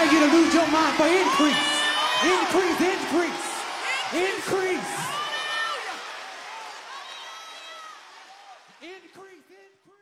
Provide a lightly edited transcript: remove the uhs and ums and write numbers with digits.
you to lose your mind for increase. Increase, increase, increase. Increase, increase.